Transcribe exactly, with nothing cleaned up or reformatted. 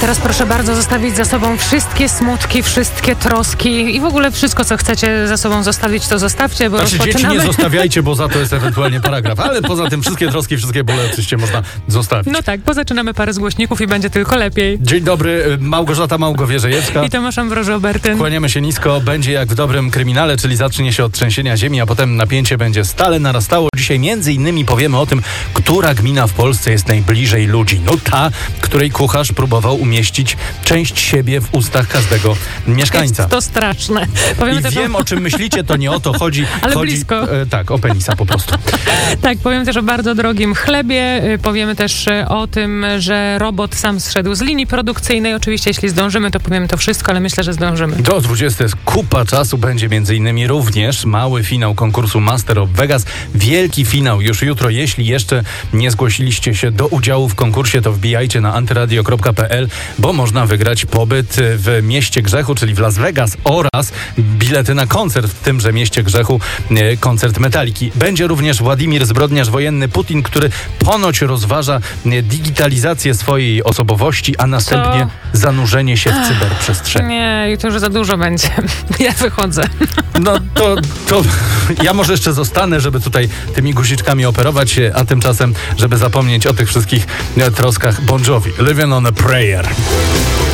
teraz proszę bardzo zostawić za sobą wszystkie smutki, wszystkie troski i w ogóle wszystko, co chcecie za sobą zostawić, to zostawcie, bo znaczy, rozpoczynamy... dzieci nie zostawiajcie, bo za to jest ewentualnie paragraf, ale poza tym wszystkie troski, wszystkie bóle oczywiście można zostawić. No tak, bo zaczynamy parę zgłośników i będzie tylko lepiej. Dzień dobry, Małgorzata Małgowierzejewska I Tomasz Ambroży-Obertyn. Kłaniamy się nisko, będzie jak w dobrym kryminale, czyli zacznie się od trzęsienia ziemi, a potem napięcie będzie stale narastało. Dzisiaj między innymi powiemy o tym, która gmina w Polsce jest najbliżej ludzi. No ta, której kucharz próbował umieścić część siebie w ustach każdego mieszkańca. Jest to straszne. Powiem I też wiem, o... o czym myślicie, to nie o to chodzi. Ale chodzi, blisko. E, tak, o penisa po prostu. Tak, powiem też o bardzo drogim chlebie. Powiemy też o tym, że robot sam zszedł z linii produkcyjnej. Oczywiście, jeśli zdążymy, to powiemy to wszystko, ale myślę, że zdążymy. Do dwudziestej jest kupa czasu. Będzie między innymi również mały finał konkursu Master of Vegas. Wielki finał już jutro. Jeśli jeszcze nie zgłosiliście się do udziału w konkursie, to wbijajcie na antyradio kropka pe el, bo można wygrać pobyt w Mieście Grzechu, czyli w Las Vegas, oraz bilety na koncert w tymże Mieście Grzechu, koncert Metaliki. Będzie również Władimir Zbrodniarz Wojenny Putin, który ponoć rozważa digitalizację swojej osobowości, a następnie to... zanurzenie się w cyberprzestrzeni. Nie, to już za dużo będzie. Ja wychodzę. No to, to ja może jeszcze zostanę, żeby tutaj tymi guziczkami operować, a tymczasem, żeby zapomnieć o tych wszystkich troskach, Bon Jovi, Living on a Prayer.